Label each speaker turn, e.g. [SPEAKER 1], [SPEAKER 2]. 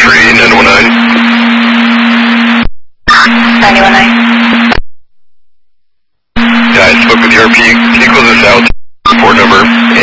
[SPEAKER 1] free, 919.
[SPEAKER 2] 919.
[SPEAKER 1] Yeah, I spoke with the RP. Can you close this out? Report number